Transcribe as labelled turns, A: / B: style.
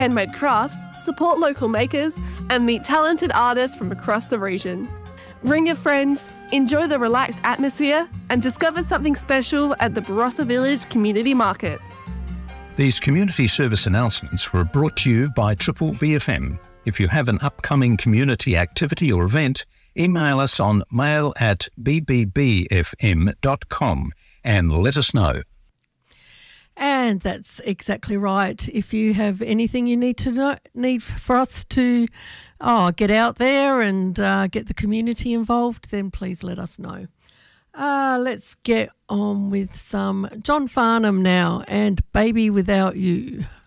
A: handmade crafts, support local makers, and meet talented artists from across the region. Bring your friends, enjoy the relaxed atmosphere, and discover something special at the Barossa Village Community Markets.
B: These community service announcements were brought to you by Triple VFM. If you have an upcoming community activity or event, email us on mail@bbbfm.com and let us know.
C: And that's exactly right. If you have anything you need for us to get out there and get the community involved, then please let us know. Let's get on with some John Farnham now and Baby Without You.